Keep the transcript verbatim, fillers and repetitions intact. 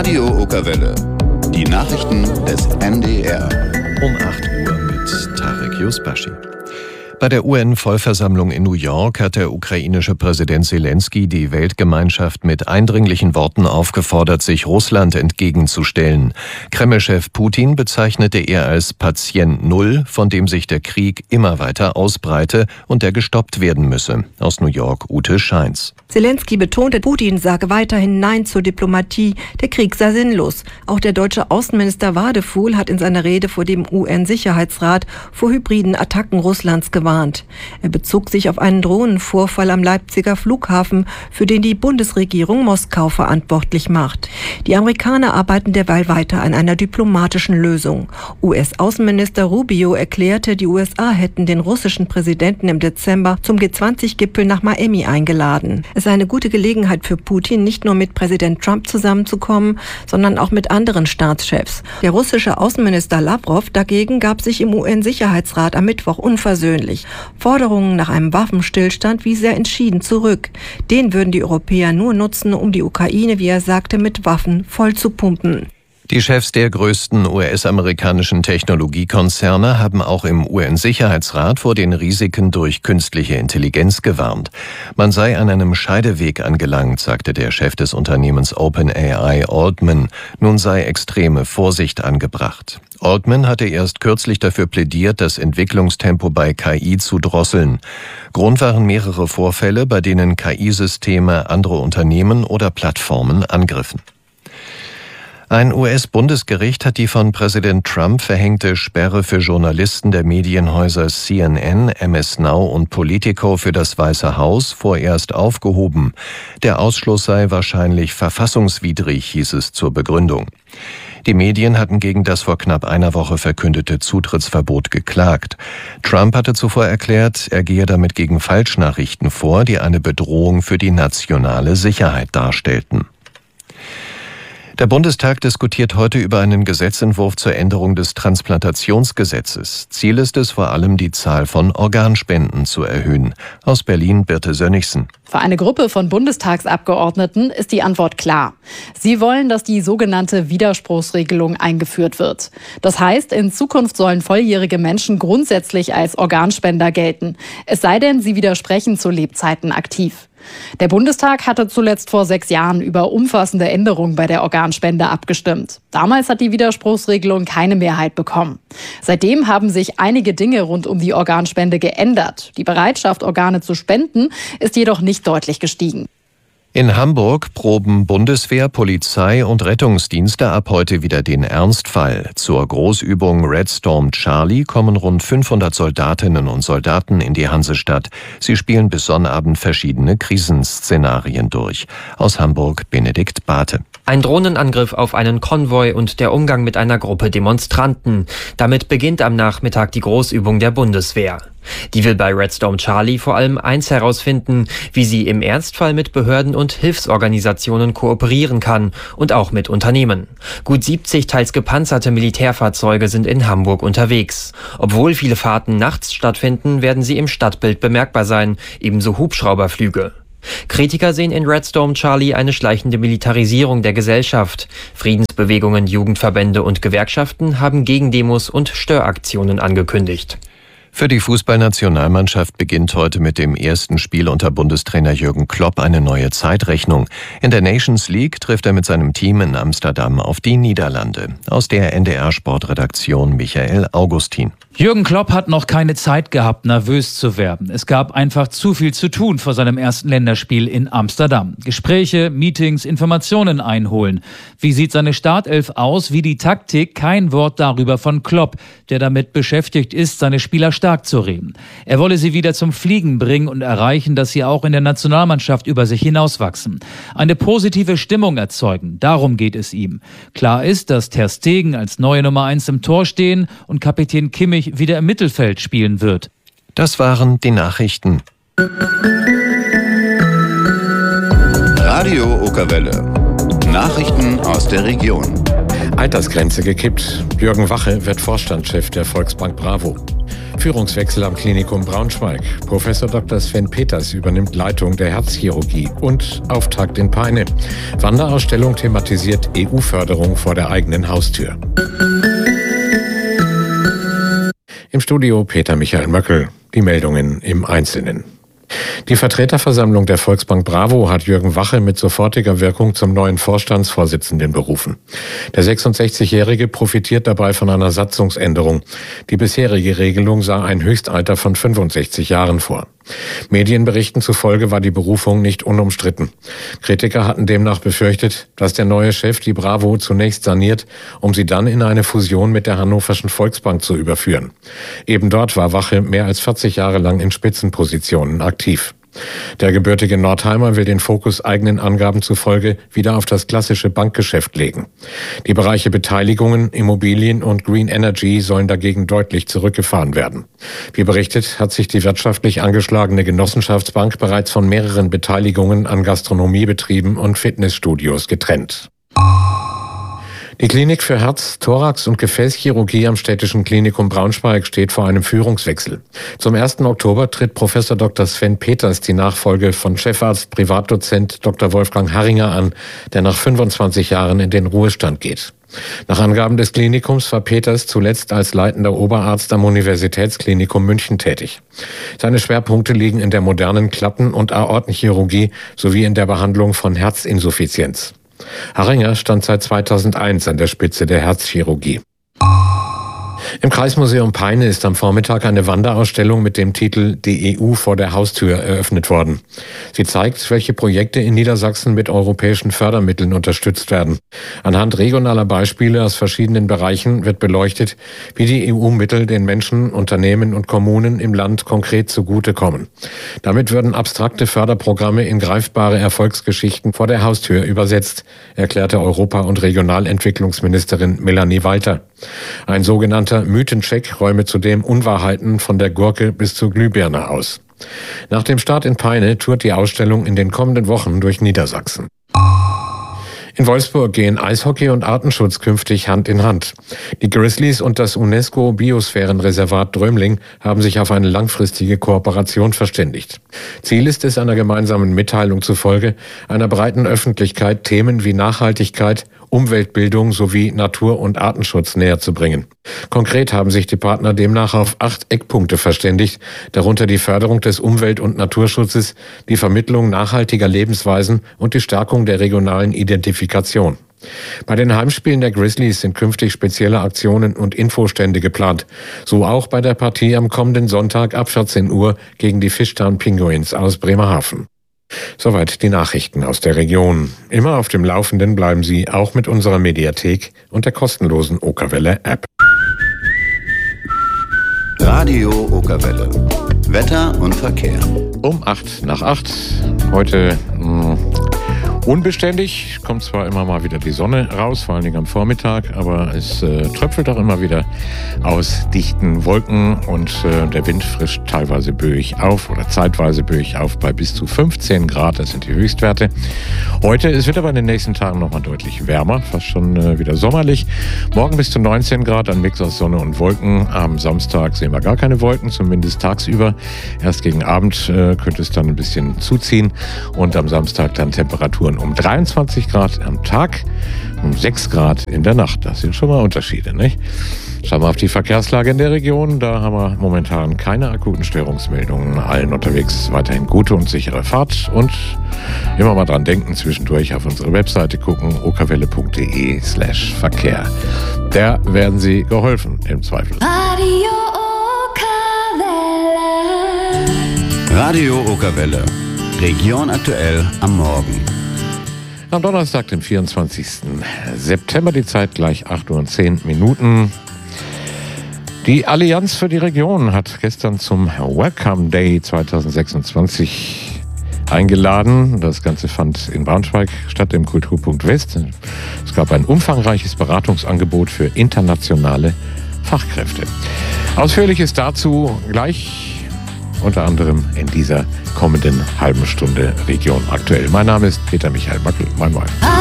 Radio Okerwelle. Die Nachrichten des N D R. Um acht Uhr mit Tarek Yusbashi. Bei der U N-Vollversammlung in New York hat der ukrainische Präsident Selenskyj die Weltgemeinschaft mit eindringlichen Worten aufgefordert, sich Russland entgegenzustellen. Kreml-Chef Putin bezeichnete er als Patient Null, von dem sich der Krieg immer weiter ausbreite und der gestoppt werden müsse. Aus New York Ute Scheins. Selenskyj betonte, Putin sage weiterhin Nein zur Diplomatie, der Krieg sei sinnlos. Auch der deutsche Außenminister Wadefuhl hat in seiner Rede vor dem U N-Sicherheitsrat vor hybriden Attacken Russlands gewarnt. Er bezog sich auf einen Drohnenvorfall am Leipziger Flughafen, für den die Bundesregierung Moskau verantwortlich macht. Die Amerikaner arbeiten derweil weiter an einer diplomatischen Lösung. U S-Außenminister Rubio erklärte, die U S A hätten den russischen Präsidenten im Dezember zum G zwanzig Gipfel nach Miami eingeladen. Es sei eine gute Gelegenheit für Putin, nicht nur mit Präsident Trump zusammenzukommen, sondern auch mit anderen Staatschefs. Der russische Außenminister Lavrov dagegen gab sich im U N-Sicherheitsrat am Mittwoch unversöhnlich. Forderungen nach einem Waffenstillstand wies er entschieden zurück. Den würden die Europäer nur nutzen, um die Ukraine, wie er sagte, mit Waffen voll zu pumpen. Die Chefs der größten U S-amerikanischen Technologiekonzerne haben auch im U N-Sicherheitsrat vor den Risiken durch künstliche Intelligenz gewarnt. Man sei an einem Scheideweg angelangt, sagte der Chef des Unternehmens OpenAI, Altman. Nun sei extreme Vorsicht angebracht. Altman hatte erst kürzlich dafür plädiert, das Entwicklungstempo bei K I zu drosseln. Grund waren mehrere Vorfälle, bei denen K I-Systeme andere Unternehmen oder Plattformen angriffen. Ein U S-Bundesgericht hat die von Präsident Trump verhängte Sperre für Journalisten der Medienhäuser C N N, M S Now und Politico für das Weiße Haus vorerst aufgehoben. Der Ausschluss sei wahrscheinlich verfassungswidrig, hieß es zur Begründung. Die Medien hatten gegen das vor knapp einer Woche verkündete Zutrittsverbot geklagt. Trump hatte zuvor erklärt, er gehe damit gegen Falschnachrichten vor, die eine Bedrohung für die nationale Sicherheit darstellten. Der Bundestag diskutiert heute über einen Gesetzentwurf zur Änderung des Transplantationsgesetzes. Ziel ist es vor allem, die Zahl von Organspenden zu erhöhen. Aus Berlin Birte Sönnigsen. Für eine Gruppe von Bundestagsabgeordneten ist die Antwort klar. Sie wollen, dass die sogenannte Widerspruchsregelung eingeführt wird. Das heißt, in Zukunft sollen volljährige Menschen grundsätzlich als Organspender gelten. Es sei denn, sie widersprechen zu Lebzeiten aktiv. Der Bundestag hatte zuletzt vor sechs Jahren über umfassende Änderungen bei der Organspende abgestimmt. Damals hat die Widerspruchsregelung keine Mehrheit bekommen. Seitdem haben sich einige Dinge rund um die Organspende geändert. Die Bereitschaft, Organe zu spenden, ist jedoch nicht deutlich gestiegen. In Hamburg proben Bundeswehr, Polizei und Rettungsdienste ab heute wieder den Ernstfall. Zur Großübung Red Storm Charlie kommen rund fünfhundert Soldatinnen und Soldaten in die Hansestadt. Sie spielen bis Sonnabend verschiedene Krisenszenarien durch. Aus Hamburg Benedikt Bate. Ein Drohnenangriff auf einen Konvoi und der Umgang mit einer Gruppe Demonstranten. Damit beginnt am Nachmittag die Großübung der Bundeswehr. Die will bei Red Storm Charlie vor allem eins herausfinden, wie sie im Ernstfall mit Behörden und Hilfsorganisationen kooperieren kann und auch mit Unternehmen. Gut siebzig teils gepanzerte Militärfahrzeuge sind in Hamburg unterwegs. Obwohl viele Fahrten nachts stattfinden, werden sie im Stadtbild bemerkbar sein, ebenso Hubschrauberflüge. Kritiker sehen in Red Storm Charlie eine schleichende Militarisierung der Gesellschaft. Friedensbewegungen, Jugendverbände und Gewerkschaften haben Gegendemos und Störaktionen angekündigt. Für die Fußballnationalmannschaft beginnt heute mit dem ersten Spiel unter Bundestrainer Jürgen Klopp eine neue Zeitrechnung. In der Nations League trifft er mit seinem Team in Amsterdam auf die Niederlande. Aus der N D R-Sportredaktion Michael Augustin. Jürgen Klopp hat noch keine Zeit gehabt, nervös zu werden. Es gab einfach zu viel zu tun vor seinem ersten Länderspiel in Amsterdam. Gespräche, Meetings, Informationen einholen. Wie sieht seine Startelf aus? Wie die Taktik? Kein Wort darüber von Klopp, der damit beschäftigt ist, seine Spieler stark zu reden. Er wolle sie wieder zum Fliegen bringen und erreichen, dass sie auch in der Nationalmannschaft über sich hinauswachsen. Eine positive Stimmung erzeugen, darum geht es ihm. Klar ist, dass Ter Stegen als neue Nummer eins im Tor stehen und Kapitän Kimmich wieder im Mittelfeld spielen wird. Das waren die Nachrichten. Radio Okerwelle. Nachrichten aus der Region. Altersgrenze gekippt. Jürgen Wache wird Vorstandschef der Volksbank Bravo. Führungswechsel am Klinikum Braunschweig. Professor Doktor Sven Peters übernimmt Leitung der Herzchirurgie und Auftakt in Peine. Wanderausstellung thematisiert E U-Förderung vor der eigenen Haustür. Im Studio Peter Michael Möckel. Die Meldungen im Einzelnen. Die Vertreterversammlung der Volksbank Bravo hat Jürgen Wache mit sofortiger Wirkung zum neuen Vorstandsvorsitzenden berufen. Der sechsundsechzigjährige profitiert dabei von einer Satzungsänderung. Die bisherige Regelung sah ein Höchstalter von fünfundsechzig Jahren vor. Medienberichten zufolge war die Berufung nicht unumstritten. Kritiker hatten demnach befürchtet, dass der neue Chef die Bravo zunächst saniert, um sie dann in eine Fusion mit der Hannoverschen Volksbank zu überführen. Eben dort war Wache mehr als vierzig Jahre lang in Spitzenpositionen aktiv. Der gebürtige Nordheimer will den Fokus eigenen Angaben zufolge wieder auf das klassische Bankgeschäft legen. Die Bereiche Beteiligungen, Immobilien und Green Energy sollen dagegen deutlich zurückgefahren werden. Wie berichtet, hat sich die wirtschaftlich angeschlagene Genossenschaftsbank bereits von mehreren Beteiligungen an Gastronomiebetrieben und Fitnessstudios getrennt. Die Klinik für Herz-, Thorax- und Gefäßchirurgie am Städtischen Klinikum Braunschweig steht vor einem Führungswechsel. Zum ersten Oktober tritt Professor Doktor Sven Peters die Nachfolge von Chefarzt, Privatdozent Doktor Wolfgang Harringer an, der nach fünfundzwanzig Jahren in den Ruhestand geht. Nach Angaben des Klinikums war Peters zuletzt als leitender Oberarzt am Universitätsklinikum München tätig. Seine Schwerpunkte liegen in der modernen Klappen- und Aortenchirurgie sowie in der Behandlung von Herzinsuffizienz. Harringer stand seit zweitausendeins an der Spitze der Herzchirurgie. Im Kreismuseum Peine ist am Vormittag eine Wanderausstellung mit dem Titel Die E U vor der Haustür eröffnet worden. Sie zeigt, welche Projekte in Niedersachsen mit europäischen Fördermitteln unterstützt werden. Anhand regionaler Beispiele aus verschiedenen Bereichen wird beleuchtet, wie die E U-Mittel den Menschen, Unternehmen und Kommunen im Land konkret zugutekommen. Damit würden abstrakte Förderprogramme in greifbare Erfolgsgeschichten vor der Haustür übersetzt, erklärte Europa- und Regionalentwicklungsministerin Melanie Walter. Ein sogenannter Mythencheck räume zudem Unwahrheiten von der Gurke bis zur Glühbirne aus. Nach dem Start in Peine tourt die Ausstellung in den kommenden Wochen durch Niedersachsen. In Wolfsburg gehen Eishockey und Artenschutz künftig Hand in Hand. Die Grizzlies und das UNESCO-Biosphärenreservat Drömling haben sich auf eine langfristige Kooperation verständigt. Ziel ist es, einer gemeinsamen Mitteilung zufolge, einer breiten Öffentlichkeit Themen wie Nachhaltigkeit, Umweltbildung sowie Natur- und Artenschutz näher zu bringen. Konkret haben sich die Partner demnach auf acht Eckpunkte verständigt, darunter die Förderung des Umwelt- und Naturschutzes, die Vermittlung nachhaltiger Lebensweisen und die Stärkung der regionalen Identifikation. Bei den Heimspielen der Grizzlies sind künftig spezielle Aktionen und Infostände geplant. So auch bei der Partie am kommenden Sonntag ab vierzehn Uhr gegen die Fishtown Penguins aus Bremerhaven. Soweit die Nachrichten aus der Region. Immer auf dem Laufenden bleiben Sie auch mit unserer Mediathek und der kostenlosen Okerwelle-App. Radio Okerwelle. Wetter und Verkehr. Um acht nach acht. Heute mh, unbeständig. Kommt zwar immer mal wieder die Sonne raus, vor allen Dingen am Vormittag, aber es äh, tröpfelt auch immer wieder aus dichten Wolken und äh, der Wind frischt teilweise böig auf oder zeitweise böig auf bei bis zu fünfzehn Grad. Das sind die Höchstwerte. Heute, es wird aber in den nächsten Tagen nochmal deutlich wärmer, fast schon äh, wieder sommerlich. Morgen bis zu neunzehn Grad, ein Mix aus Sonne und Wolken. Am Samstag sehen wir gar keine Wolken, zumindest tagsüber. Erst gegen Abend äh, könnte es dann ein bisschen zuziehen und am Samstag dann Temperaturen um dreiundzwanzig Grad am Tag, um sechs Grad in der Nacht. Das sind schon mal Unterschiede, nicht? Schauen wir auf die Verkehrslage in der Region. Da haben wir momentan keine akuten Störungsmeldungen. Allen unterwegs weiterhin gute und sichere Fahrt und immer mal dran denken, zwischendurch auf unsere Webseite gucken, okerwelle.de slash Verkehr. Da werden Sie geholfen, im Zweifel. Radio Okerwelle. Radio Okerwelle. Region aktuell am Morgen. Am Donnerstag, dem vierundzwanzigsten September, die Zeit gleich acht Uhr und zehn Minuten. Die Allianz für die Region hat gestern zum Welcome Day zweitausendsechsundzwanzig eingeladen. Das Ganze fand in Braunschweig statt, im Kulturpunkt West. Es gab ein umfangreiches Beratungsangebot für internationale Fachkräfte. Ausführliches dazu gleich, unter anderem in dieser kommenden halben Stunde Region aktuell. Mein Name ist Peter Michael Möckel. Moin moin.